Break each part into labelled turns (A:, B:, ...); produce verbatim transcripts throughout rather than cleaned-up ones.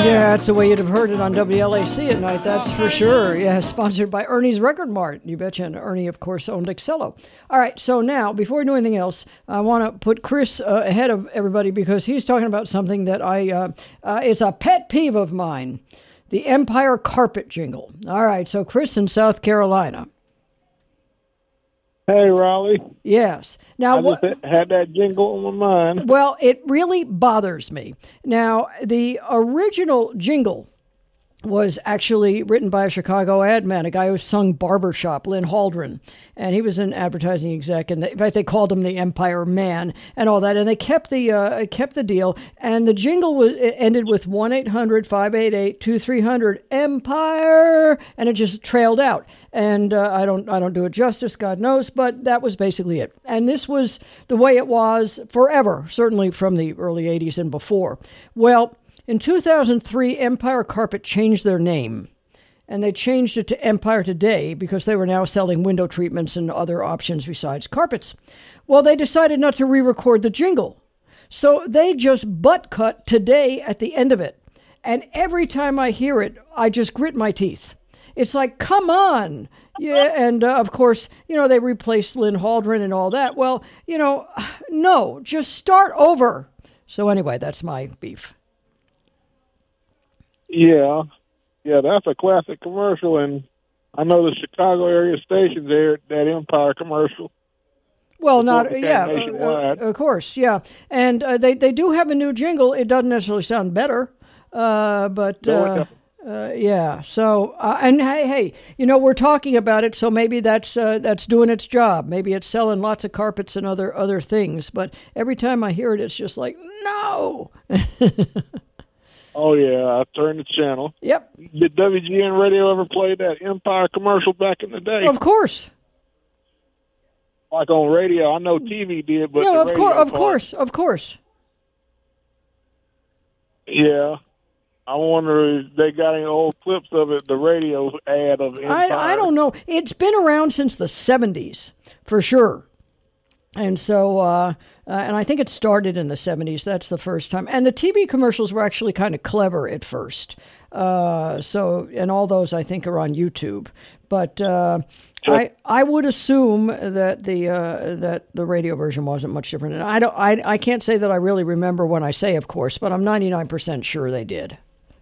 A: Yeah, that's the way you'd have heard it on W L A C at night, that's for sure. Yeah, sponsored by Ernie's Record Mart. You betcha. And Ernie, of course, owned Excello. All right, so now, before we do anything else, I want to put Chris uh, ahead of everybody because he's talking about something that I, uh, uh, it's a pet peeve of mine, the Empire carpet jingle. All right, so Chris in South Carolina.
B: Hey, Raleigh.
A: Yes. Now,
B: I just
A: what,
B: had that jingle on my mind.
A: well, it really bothers me. Now, the original jingle was actually written by a Chicago ad man, a guy who sung Barbershop, Lynn Haldren. And he was an advertising exec. And they, in fact, they called him the Empire Man and all that. And they kept the uh, kept the deal. And the jingle was it ended with one eight hundred five eight eight two three zero zero Empire. And it just trailed out. And uh, I don't I don't do it justice, God knows. But that was basically it. And this was the way it was forever, certainly from the early eighties and before. Well, in two thousand three, Empire Carpet changed their name, and they changed it to Empire Today because they were now selling window treatments and other options besides carpets. Well, they decided not to re-record the jingle, so they just butt-cut Today at the end of it. And every time I hear it, I just grit my teeth. It's like, come on. Yeah, and uh, of course, you know, they replaced Lynn Haldren and all that. Well, you know, no, just start over. So anyway, that's my beef.
B: Yeah, yeah, that's a classic commercial, and I know the Chicago area stations aired that Empire commercial.
A: Well,
B: Before
A: not
B: it became
A: yeah,
B: nationwide.
A: uh, of course, yeah, and uh, they they do have a new jingle. It doesn't necessarily sound better, uh, but
B: No, it
A: uh,
B: doesn't.
A: uh, yeah. So uh, and hey, hey, you know, we're talking about it, so maybe that's uh, that's doing its job. Maybe it's selling lots of carpets and other other things. But every time I hear it, it's just like no.
B: Oh, yeah, I turned the channel.
A: Yep.
B: Did W G N Radio ever play that Empire commercial back in the day?
A: Of course.
B: Like on radio. I know T V did, but
A: No,
B: the
A: of
B: radio
A: course, of
B: part-
A: course, of course.
B: Yeah. I wonder if they got any old clips of it, the radio ad of Empire.
A: I, I don't know. It's been around since the seventies, for sure. And so, uh, uh, and I think it started in the seventies. That's the first time. And the T V commercials were actually kind of clever at first. Uh, so, and all those I think are on YouTube. But uh,
B: Sure.
A: I I would assume that the uh, that the radio version wasn't much different. And I don't I I can't say that I really remember when I say, of course, but I'm ninety-nine percent sure they did.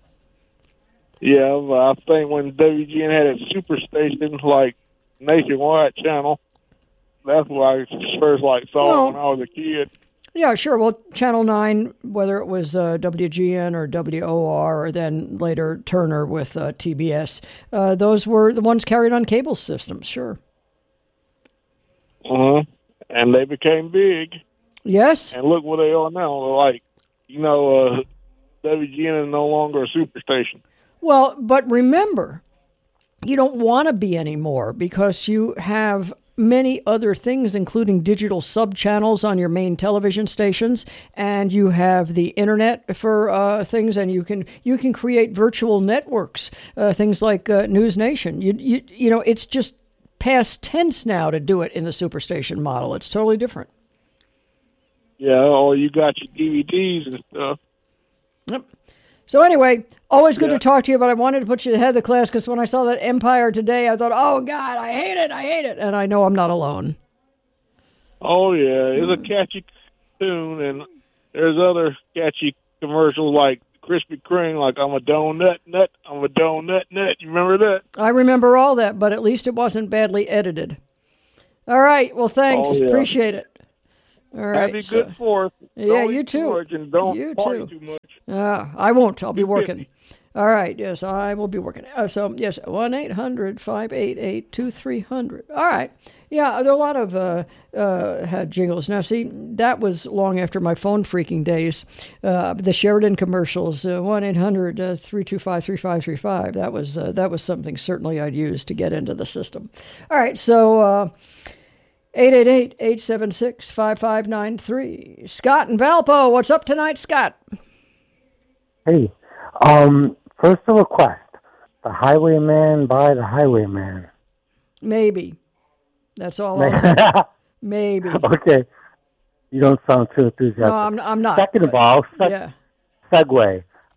B: Yeah, but I think when W G N had its superstation, like nationwide channel, that's why I first like saw
A: Well,
B: it when I was a kid.
A: Yeah, sure. Well, Channel nine, whether it was uh, W G N or W O R, or then later Turner with uh, T B S, uh, those were the ones carried on cable systems, sure.
B: Uh-huh. And they became big.
A: Yes?
B: And look where they are now. They're like, you know, uh, W G N is no longer a superstation.
A: Well, but remember, you don't want to be anymore because you have many other things, including digital sub-channels on your main television stations, and you have the internet for uh, things, and you can you can create virtual networks, uh, things like uh, News Nation. You, you you know, it's just past tense now to do it in the superstation model. It's totally different.
B: Yeah, or you got your D V Ds and stuff.
A: Yep. So anyway, always good
B: Yeah.
A: to talk to you, but I wanted to put you ahead of the class because when I saw that Empire Today, I thought, oh, God, I hate it, I hate it. And I know I'm not alone.
B: Oh, yeah, it's a catchy tune, and there's other catchy commercials like Krispy Kreme, like I'm a donut nut, I'm a donut nut. You remember that?
A: I remember all that, but at least it wasn't badly edited. All right, well, thanks.
B: Oh, yeah.
A: Appreciate it. All right.
B: Happy
A: so-
B: good Fourth.
A: Yeah,
B: Don't
A: you
B: eat too
A: too.
B: much and don't
A: You
B: party
A: too.
B: too much.
A: Uh, I won't. I'll be
B: two
A: working.
B: fifty.
A: All right. Yes, I will be working. Uh, so, yes, one eight hundred five eight eight two three zero zero. All right. Yeah, there are a lot of uh, uh, had jingles. Now, see, that was long after my phone freaking days. Uh, the Sheridan commercials, uh, one eight hundred three two five three five three five. That was, uh, that was something certainly I'd use to get into the system. All right. So, uh, eight eight eight eight seven six five five nine three. Scott and Valpo, what's up tonight, Scott?
C: Hey, um, first a request. The Highwayman by the Highwayman.
A: Maybe. That's all I'll say. Maybe.
C: Okay. You don't sound too enthusiastic.
A: No, I'm, I'm not.
C: Second of
A: but-
C: all, seg-
A: yeah.
C: segue.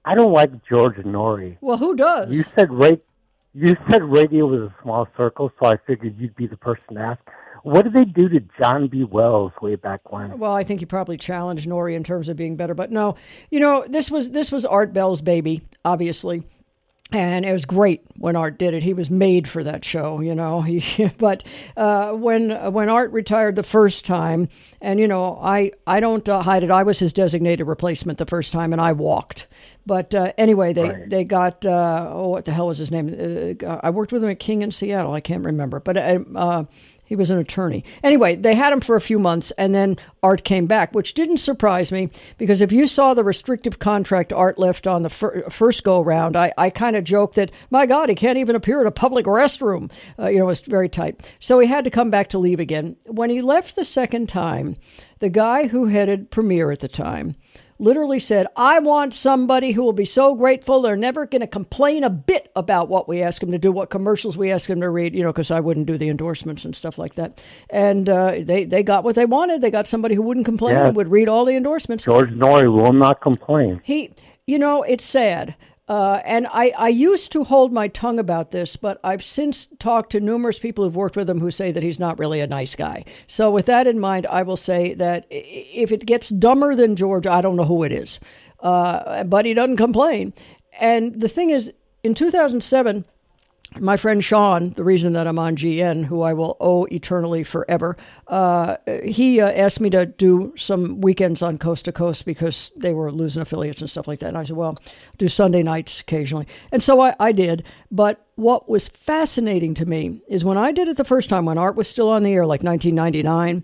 C: I don't like George Norrie.
A: Well, who does?
C: You said ra- You said radio was a small circle, so I figured you'd be the person to ask. What did they do to John B. Wells way back when?
A: Well, I think he probably challenged Norrie in terms of being better, but no, you know, this was this was Art Bell's baby, obviously. And it was great when Art did it. He was made for that show, you know. He, but uh, when when Art retired the first time, and you know, I I don't uh, hide it. I was his designated replacement the first time, and I walked. But uh, anyway, they
C: Right.
A: they got uh, oh, what the hell was his name? Uh, I worked with him at King in Seattle. I can't remember, but uh, uh, he was an attorney. Anyway, they had him for a few months, and then Art came back, which didn't surprise me because if you saw the restrictive contract Art left on the fir- first go round, I, I kind of joked that, my God, he can't even appear in a public restroom. Uh, you know, it was very tight. So he had to come back to leave again. When he left the second time, the guy who headed Premiere at the time literally said, I want somebody who will be so grateful they're never going to complain a bit about what we ask them to do, what commercials we ask them to read, you know, because I wouldn't do the endorsements and stuff like that. And uh, they, they got what they wanted. They got somebody who wouldn't complain
C: Yeah.
A: and would read all the endorsements.
C: George Norrie will not complain.
A: He, you know, it's sad. Uh, and I, I used to hold my tongue about this, but I've since talked to numerous people who've worked with him who say that he's not really a nice guy. So with that in mind, I will say that i- if it gets dumber than George, I don't know who it is. Uh, but he doesn't complain. And the thing is, in two thousand seven, my friend Sean, the reason that I'm on G N, who I will owe eternally forever, uh, he uh, asked me to do some weekends on Coast to Coast because they were losing affiliates and stuff like that. And I said, well, do Sunday nights occasionally. And so I, I did. But what was fascinating to me is when I did it the first time, when Art was still on the air, like nineteen ninety-nine,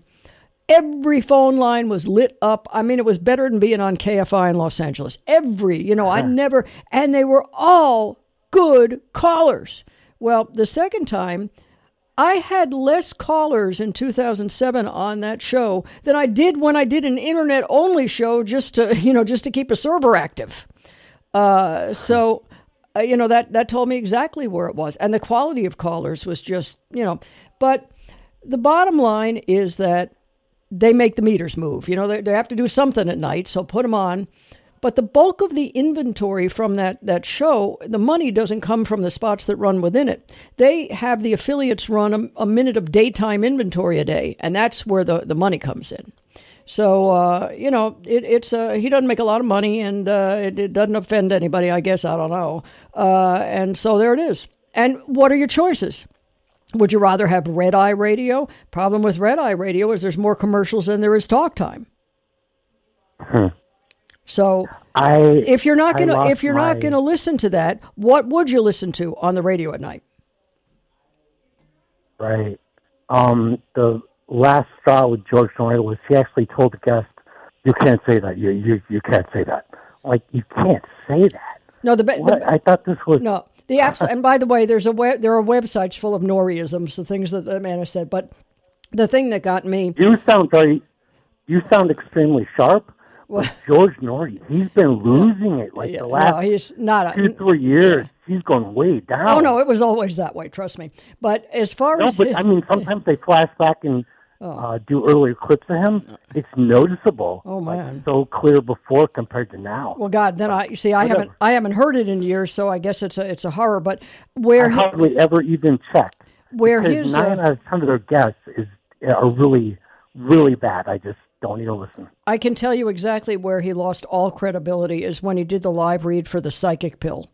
A: every phone line was lit up. I mean, it was better than being on K F I in Los Angeles. Every, you know, I never, and they were all good callers. Well, the second time, I had less callers in two thousand seven on that show than I did when I did an internet-only show just to, you know, just to keep a server active. Uh, so, uh, you know, that, that told me exactly where it was. And the quality of callers was just, you know, but the bottom line is that they make the meters move. You know, they, they have to do something at night, so put them on. But the bulk of the inventory from that, that show, the money doesn't come from the spots that run within it. They have the affiliates run a, a minute of daytime inventory a day, and that's where the, the money comes in. So, uh, you know, it, it's uh, he doesn't make a lot of money, and uh, it, it doesn't offend anybody, I guess. I don't know. Uh, and so there it is. And what are your choices? Would you rather have Red Eye Radio? Problem with Red Eye Radio is there's more commercials than there is talk time.
C: Hmm.
A: So
C: I
A: if you're not
C: I
A: gonna
C: lost
A: if you're
C: my-
A: not gonna listen to that, what would you listen to on the radio at night?
C: Right. Um, the last straw with George Norrie was he actually told the guest, "You can't say that. You you you can't say that." Like you can't say that.
A: No, the, be-
C: What?
A: the
C: I thought this was
A: no the apps. And by the way, there's a web, there are websites full of Norieisms, the things that the man has said. But the thing that got me,
C: You sound very. You sound extremely sharp.
A: well,
C: But George Norrie, he's been losing it like
A: yeah,
C: the
A: no,
C: last
A: he's not
C: two,
A: a.
C: three years. He's going way down.
A: Oh no, it was always that way. Trust me. But as far
C: No,
A: as
C: but I mean, sometimes they flash back and uh, do earlier clips of him. It's noticeable.
A: Oh,
C: like,
A: man.
C: so clear before compared to now.
A: well, God, then I you see I
C: Whatever.
A: haven't I haven't heard it in years, so I guess it's a it's a horror. But where
C: I
A: he-
C: hardly ever even check.
A: where
C: Because
A: his
C: nine
A: uh,
C: out of ten of their guests is are really, really bad. I just don't even listen.
A: I can tell you exactly where he lost all credibility is when he did the live read for the psychic pill.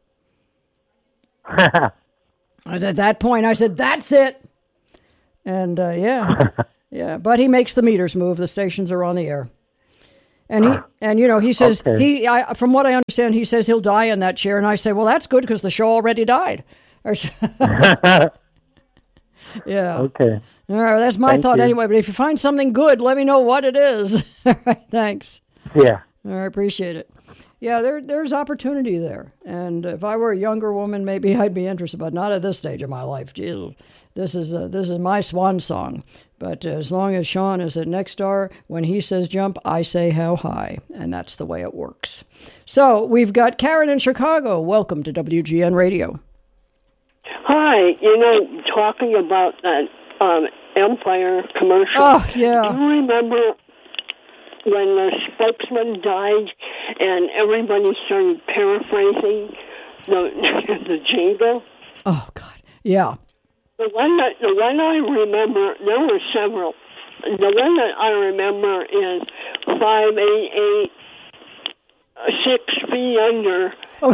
A: At that point, I said, "That's it," and uh, yeah, yeah. But he makes the meters move. The stations are on the air, and he and you know he says
C: Okay.
A: he. I, from what I understand, he says he'll die in that chair, and I say, "Well, that's good because the show already died." Or, yeah.
C: Okay.
A: All right, that's my
C: Thank
A: thought
C: you.
A: anyway. But if you find something good, let me know what it is. All right, thanks.
C: Yeah.
A: All right, appreciate it. Yeah, there there's opportunity there. And if I were a younger woman, maybe I'd be interested, but not at this stage of my life. Jesus, this is uh, this is my swan song. But uh, as long as Sean is at Nexstar, when he says jump, I say how high, and that's the way it works. So we've got Karen in Chicago. Welcome to W G N Radio.
D: Hi, you know, talking about that um, Empire commercial.
A: Oh, yeah.
D: Do you remember? when the spokesman died and everybody started paraphrasing the the jingle.
A: Oh God, yeah.
D: The one that the one I remember, there were several. The one that I remember is five eight eight six feet under.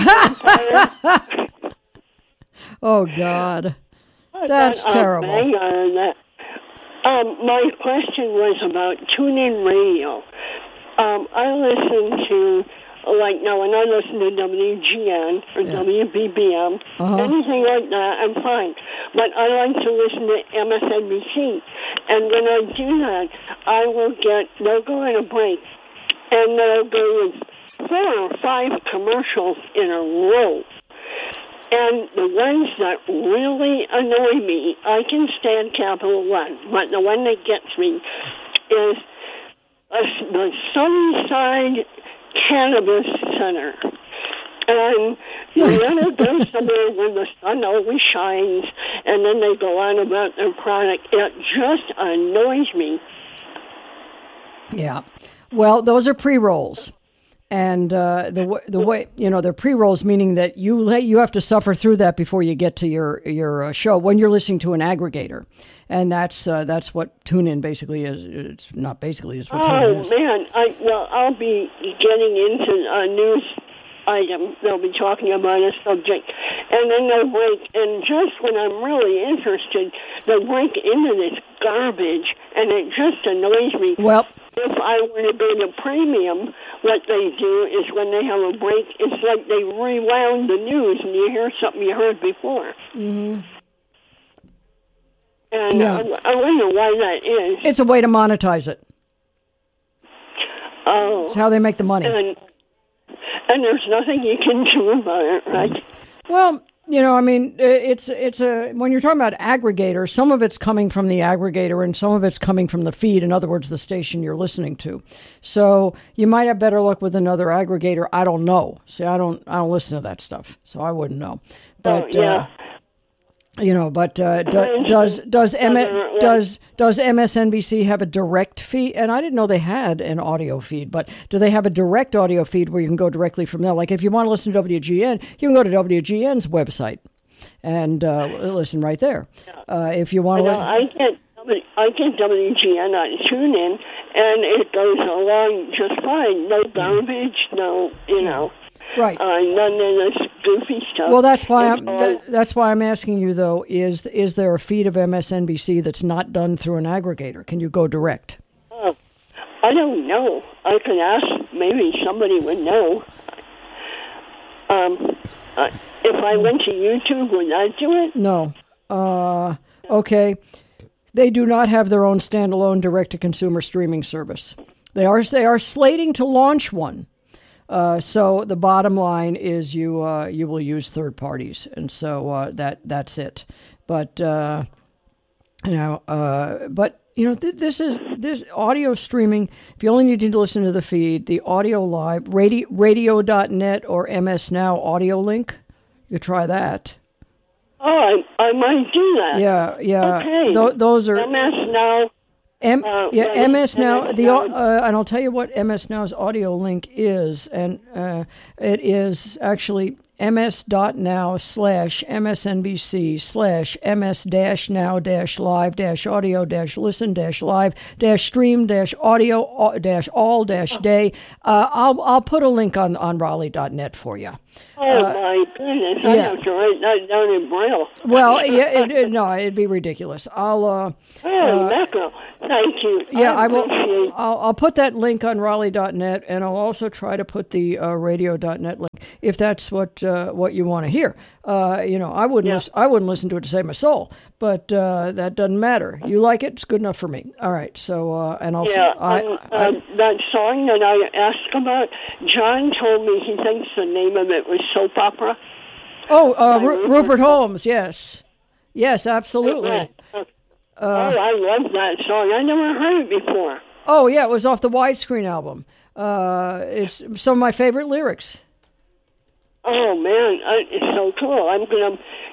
A: Oh God, that's
D: I'll
A: terrible.
D: bang on that. Um, my question was about TuneIn Radio. Um, I listen to, like, now when I listen to W G N or
A: Yeah.
D: W B B M,
A: Uh-huh.
D: anything like that, I'm fine. But I like to listen to M S N B C. And when I do that, I will get, they'll go on a break, and they'll go with four or five commercials in a row. And the ones that really annoy me, I can stand Capital One, but the one that gets me is uh, the Sunnyside Cannabis Center. And you never go somewhere where the sun always shines, and then they go on about their product. It just annoys me.
A: Yeah. Well, those are pre-rolls. And uh, the w- the way you know they're pre-rolls, meaning that you let you have to suffer through that before you get to your your uh, show when you're listening to an aggregator, and that's uh, that's what TuneIn basically is. It's not basically it's what
D: Oh
A: TuneIn is.
D: man, I well I'll be getting into a news item. They'll be talking about a subject, and then they'll break. And just when I'm really interested, they'll break into this garbage, and it just annoys me.
A: Well,
D: if I were to go to premium, what they do is when they have a break, it's like they rewound the news and you hear something you heard before.
A: Mm-hmm.
D: And
A: Yeah.
D: I, I wonder why that is.
A: it's a way to monetize it.
D: Oh.
A: It's how they make the money.
D: And, and there's nothing you can do about it, right?
A: Well, you know, I mean, it's it's a when you're talking about aggregators, some of it's coming from the aggregator and some of it's coming from the feed. In other words, the station you're listening to. So you might have better luck with another aggregator. I don't know. See, I don't I don't listen to that stuff, so I wouldn't know. But
D: oh, yeah.
A: uh, you know, but uh, do, does does M- does does M S N B C have a direct feed? And I didn't know they had an audio feed, but do they have a direct audio feed where you can go directly from there? Like if you want to listen to W G N, you can go to W G N's website and uh, listen right there. Uh, if you want to,
D: well, I get I get W G N on TuneIn, and it goes along just fine. No garbage, no, you know.
A: Right.
D: Uh, none of this goofy stuff.
A: Well, that's why I'm
D: It's
A: that, that's why I'm asking you though. Is is there a feed of M S N B C that's not done through an aggregator? Can you go direct?
D: all, uh, I don't know. I could ask. Maybe somebody would know. Um, uh, if I went to YouTube, would that do it?
A: No. Uh, okay. They do not have their own standalone direct-to-consumer streaming service. They are they are slating to launch one. Uh, so the bottom line is you uh, you will use third parties, and so uh, that that's it. But uh, you know, uh, but you know, th- this is this audio streaming. If you only need to listen to the feed, the audio live radio radio dot net or M S Now audio link, you try that.
D: Oh, I, I might do that.
A: Yeah, yeah.
D: Okay.
A: Th- those are
D: M S Now.
A: M,
D: Uh,
A: yeah,
D: well,
A: M S Now.
D: M S
A: The
D: Now-
A: uh, and I'll tell you what M S Now's audio link is, and uh, it is actually ms.now slash msnbc slash ms dash now dash live dash audio dash listen dash live dash stream dash audio au- dash all dash day. Uh, I'll I'll put a link on on Raleigh dot net for you.
D: Oh my goodness! I
A: yeah.
D: have to write that down in Braille.
A: Well, yeah, it, it, no, it'd be ridiculous. I'll. Uh,
D: Oh, mackerel. Thank you.
A: Yeah, I,
D: I
A: will.
D: appreciate-
A: I'll, I'll put that link on Raleigh dot net, and I'll also try to put the uh, radio dot net link if that's what uh, what you want to hear. Uh, you know, I wouldn't
D: Yeah.
A: lis- I wouldn't listen to it to save my soul, but uh, that doesn't matter. You like it, it's good enough for me. All right, so uh, and I'll.
D: Yeah,
A: I,
D: um,
A: I,
D: uh, that song that I asked about, John told me he thinks the name of it was Soap Opera.
A: oh, uh,
D: by
A: Ru-
D: Rupert
A: Rupert Holmes. Yes, yes, absolutely.
D: Yeah. oh, I love that song. I never heard it before.
A: Oh yeah, it was off the Widescreen album. Uh, it's some of my favorite lyrics.
D: Oh man, I, it's so cool. I'm gonna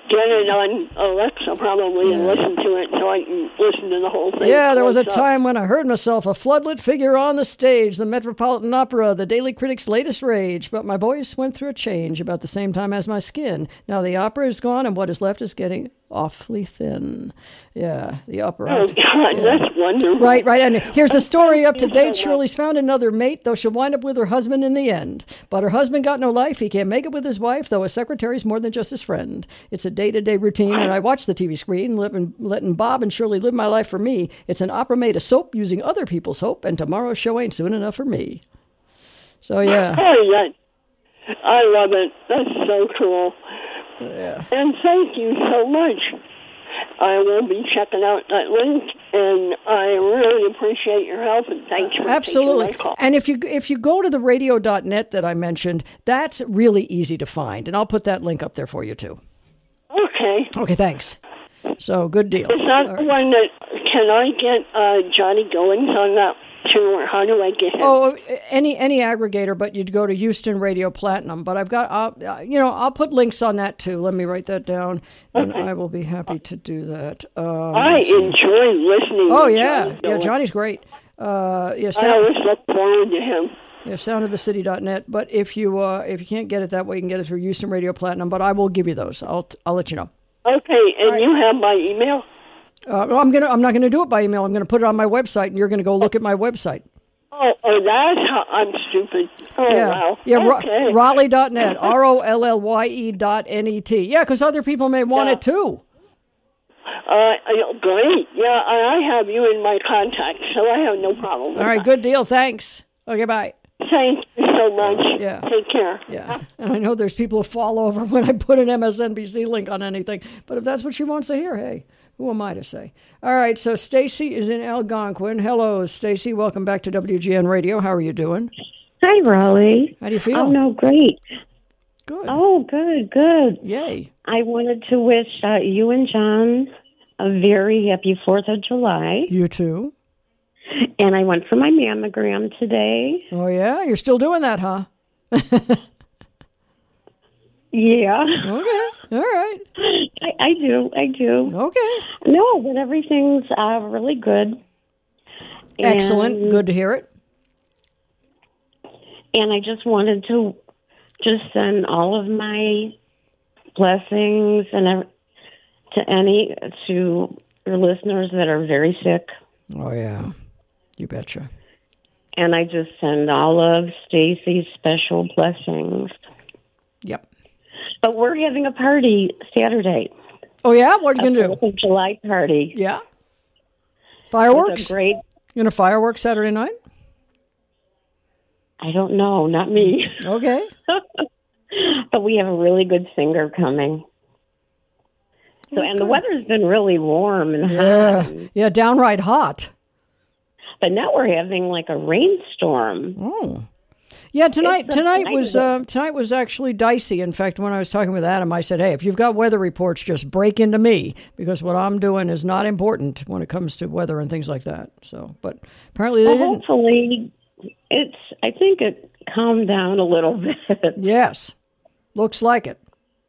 D: get it on Alexa probably and listen to it so I can listen to the whole thing.
A: Yeah, there was a
D: close up.
A: time when I heard myself a floodlit figure on the stage, the Metropolitan Opera, the Daily Critic's latest rage. But my voice went through a change about the same time as my skin. Now the opera is gone, and what is left is getting awfully thin. Yeah, the opera.
D: Oh, God,
A: Yeah.
D: that's wonderful.
A: Right, right. And here's the story up to
D: Thank you so
A: date.
D: much.
A: Shirley's found another mate, though she'll wind up with her husband in the end. But her husband got no life. He can't make it with his wife, though his secretary's more than just his friend. It's a day-to-day routine, and I watch the T V screen, living, letting Bob and Shirley live my life for me. It's an opera made of soap using other people's hope, and tomorrow's show ain't soon enough for me. So, yeah.
D: Oh, yeah. I love it. That's so cool.
A: Yeah.
D: And thank you so much. I will be checking out that link, and I really appreciate your help, and thanks for
A: Absolutely.
D: taking my call.
A: And if you if you go to the radio dot net that I mentioned, that's really easy to find. And I'll put that link up there for you, too.
D: Okay.
A: Okay, thanks. So, good deal.
D: Is that
A: All
D: the
A: right.
D: one that, can I get uh, Johnny Goings on that too, or how do I get him?
A: Oh, any any aggregator, but you'd go to Houston Radio Platinum. But I've got, uh, you know, I'll put links on that too. Let me write that down, and I will be happy to do that. Um,
D: I
A: let's see.
D: enjoy listening
A: Oh
D: to
A: yeah,
D: Johnny
A: yeah.
D: Goings.
A: Johnny's great. Uh, yeah,
D: I
A: sound,
D: always look forward to him.
A: yeah, sound of the city dot net. But if you uh, if you can't get it that way, you can get it through Houston Radio Platinum. But I will give you those. I'll I'll let you know.
D: Okay, and
A: right.
D: you have my email?
A: Uh, well, I'm gonna I'm not gonna do it by email. I'm gonna put it on my website, and you're gonna go look at my website.
D: Oh, oh, that's how I'm stupid. Oh,
A: Yeah,
D: wow.
A: yeah,
D: Okay.
A: Raleigh dot net, R O L L Y E dot N E T. Yeah, because other people may want
D: Yeah.
A: it too.
D: Uh, great. Yeah, I I have you in my contacts, so I have no problem with
A: All right,
D: that.
A: good deal. Thanks. Okay, bye.
D: Thank you so much.
A: Yeah.
D: Take care.
A: Yeah, and I know there's people who fall over when I put an M S N B C link on anything, but if that's what she wants to hear, hey, who am I to say? All right, so Stacy is in Algonquin. Hello, Stacy. Welcome back to W G N Radio. How are you doing?
E: Hi, Raleigh.
A: How do you feel?
E: Oh, no, great.
A: Good.
E: Oh, good, good.
A: Yay.
E: I wanted to wish uh, you and John a very happy fourth of July.
A: You too.
E: And I went for my mammogram today.
A: Oh, yeah? You're still doing that, huh?
E: Yeah.
A: Okay. All right.
E: I, I do, I do.
A: Okay.
E: No, but everything's uh, really good.
A: Excellent.
E: And,
A: Good to hear it.
E: And I just wanted to just send all of my blessings and ev- to any, to your listeners that are very sick.
A: Oh, yeah. You betcha.
E: And I just send all of Stacy's special blessings.
A: Yep.
E: But we're having a party Saturday.
A: Oh, yeah? What are you
E: A
A: going to do?
E: Fourth of July party.
A: Yeah?
E: It's
A: Fireworks?
E: a great.
A: You going to fireworks Saturday night?
E: I don't know, not me.
A: Okay.
E: But we have a really good singer coming. So, and the weather's been really warm and
A: Yeah.
E: hot.
A: Yeah, downright hot.
E: But now we're having like a rainstorm.
A: Oh. Yeah, tonight
E: It's a
A: tonight
E: nice
A: was
E: weather.
A: uh, tonight was actually dicey. In fact, when I was talking with Adam, I said, "Hey, if you've got weather reports, just break into me because what I'm doing is not important when it comes to weather and things like that." So, but apparently they
E: Well,
A: didn't.
E: hopefully, it's. I think it calmed down a little bit.
A: Yes, looks like it.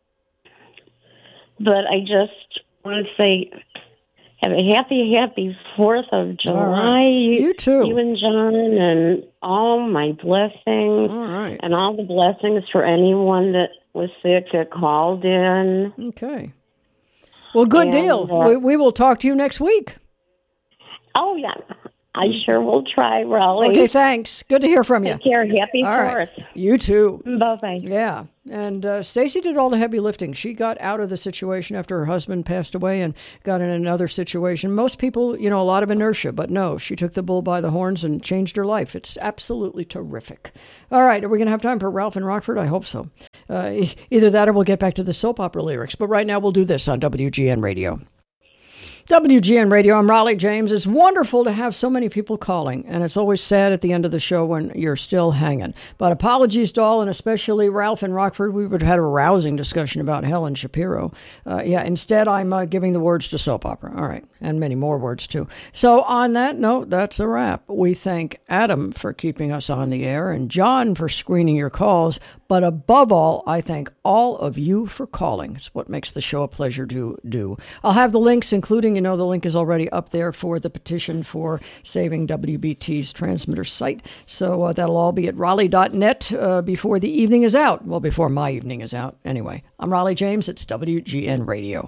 E: But I just want to say, have a happy, happy Fourth of July.
A: All right. You too.
E: You and John, and all my blessings,
A: All right.
E: and all the blessings for anyone that was sick that called in.
A: Okay. Well, good
E: And,
A: deal.
E: uh,
A: we, we will talk to you next week.
E: Oh yeah, I sure will try, Raleigh.
A: Okay, thanks. Good to hear from you.
E: Take care. Happy
A: All right.
E: Fourth.
A: You too.
E: Bye bye.
A: Yeah, and uh, Stacy did all the heavy lifting. She got out of the situation after her husband passed away and got in another situation. Most people, you know, a lot of inertia, but no, she took the bull by the horns and changed her life. It's absolutely terrific. All right, are we going to have time for Ralph and Rockford? I hope so. Uh, e- either that or we'll get back to the soap opera lyrics. But right now we'll do this on W G N Radio. W G N Radio, I'm Raleigh James. It's wonderful to have so many people calling, and it's always sad at the end of the show when you're still hanging. But apologies to all, and especially Ralph and Rockford. We would have had a rousing discussion about Helen Shapiro. Uh, yeah, instead, I'm uh, giving the words to soap opera. All right, and many more words, too. So on that note, that's a wrap. We thank Adam for keeping us on the air, and John for screening your calls. But above all, I thank all of you for calling. It's what makes the show a pleasure to do. I'll have the links, including, you know, the link is already up there for the petition for saving W B T's transmitter site. So uh, that'll all be at Raleigh dot net uh, before the evening is out. Well, before my evening is out. Anyway, I'm Raleigh James. It's W G N Radio.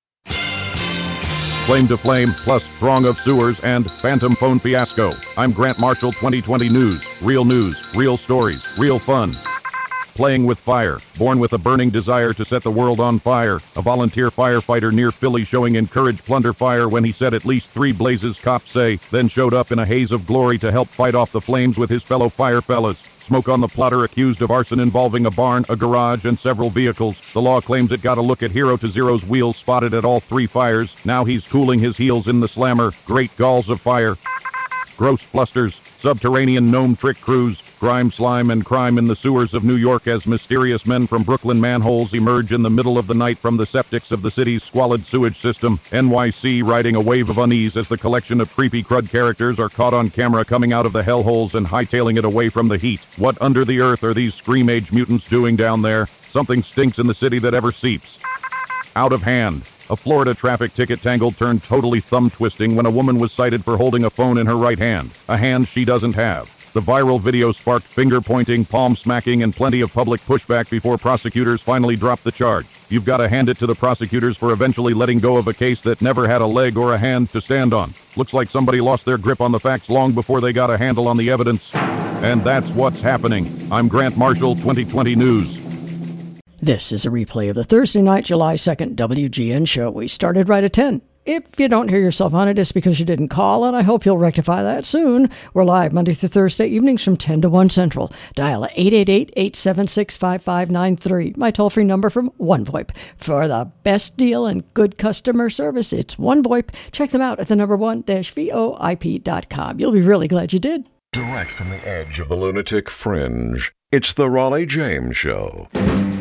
F: Flame to Flame, plus Throng of Sewers and Phantom Phone Fiasco. I'm Grant Marshall, twenty twenty News. Real news, real stories, real fun. Playing with fire, born with a burning desire to set the world on fire. A volunteer firefighter near Philly showing encourage plunder fire when he set at least three blazes, cops say, then showed up in a haze of glory to help fight off the flames with his fellow firefellas. Smoke on the plotter accused of arson involving a barn, a garage, and several vehicles. The law claims it got a look at Hero to Zero's wheels spotted at all three fires. Now he's cooling his heels in the slammer. Great galls of fire. Gross flusters. Subterranean gnome trick cruise. Grime, slime, and crime in the sewers of New York as mysterious men from Brooklyn manholes emerge in the middle of the night from the septics of the city's squalid sewage system. N Y C riding a wave of unease as the collection of creepy crud characters are caught on camera coming out of the hellholes and hightailing it away from the heat. What under the earth are these Scream-Age mutants doing down there? Something stinks in the city that ever seeps. Out of hand. A Florida traffic ticket tangle turned totally thumb-twisting when a woman was cited for holding a phone in her right hand, a hand she doesn't have. The viral video sparked finger-pointing, palm-smacking, and plenty of public pushback before prosecutors finally dropped the charge. You've got to hand it to the prosecutors for eventually letting go of a case that never had a leg or a hand to stand on. Looks like somebody lost their grip on the facts long before they got a handle on the evidence. And that's what's happening. I'm Grant Marshall, twenty twenty News.
A: This is a replay of the Thursday night, July second W G N show. We started right at ten. If you don't hear yourself on it, it's because you didn't call, and I hope you'll rectify that soon. We're live Monday through Thursday evenings from ten to one Central. Dial eight eight eight, eight seven six, five five nine three, my toll-free number from OneVoIP. For the best deal and good customer service, it's OneVoIP. Check them out at the number one dash V O I P dot com. You'll be really glad you did.
G: Direct from the edge of the lunatic fringe, it's the Raleigh James Show.